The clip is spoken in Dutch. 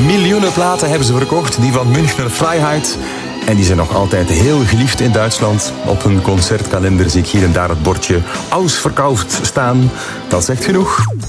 Miljoenen platen hebben ze verkocht, die van Münchner Freiheit. En die zijn nog altijd heel geliefd in Duitsland. Op hun concertkalender zie ik hier en daar het bordje Ausverkauft staan. Dat zegt genoeg.